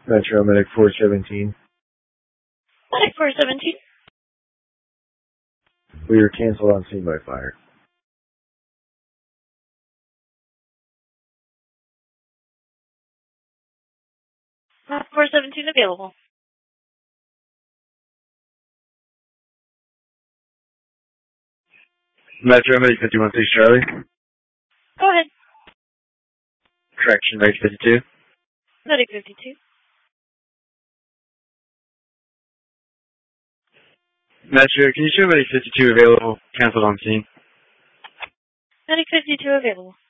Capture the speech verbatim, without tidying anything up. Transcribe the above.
Metro Medic four seventeen. Medic four seventeen. We were canceled on scene by fire. four seventeen available. Metro Medic fifty-one six Charlie. Go ahead. Correction, Medic fifty-two. Medic fifty-two. Metro, can you show Medic fifty-two available? Canceled on scene. Medic fifty-two available.